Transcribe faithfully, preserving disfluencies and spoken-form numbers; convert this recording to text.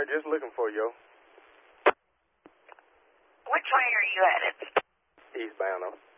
Alright, just looking for you. Which way are you headed? Eastbound, though.